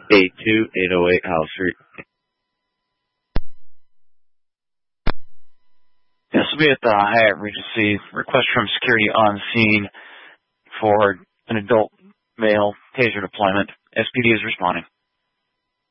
82808 House Street. This will be at the Hyatt Regency. Request from security on scene for an adult male taser deployment. SPD is responding.